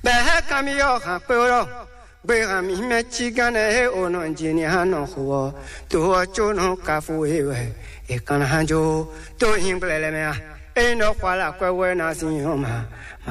Behe kamio hakuro. Bega mi me chigane ono njini hano huo. Tuo chuno kafu iwe. Ikan hanjo. To imblele mea. Eno kwala kwewe na sinyoma.